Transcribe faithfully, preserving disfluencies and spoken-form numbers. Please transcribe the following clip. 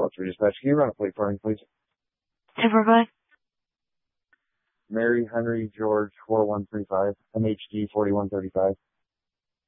oh three dispatch. Can you run a plate for me, please? ten four five. Mary Henry George four one three five, M H D forty-one thirty-five.